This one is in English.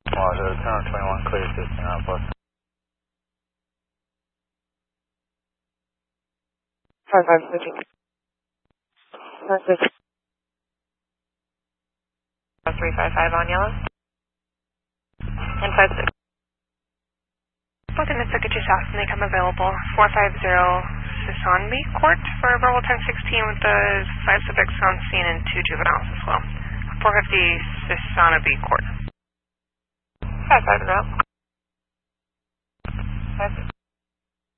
Roger, 1021, clear 15 Outpost. 5550. 355 on yellow. And 56. Both units look at your south and they come available. 450 Sisonby Court for verbal 1016 with the 5 suspects on scene and 2 juveniles as well. 450 Sisonby Court. 550. 56.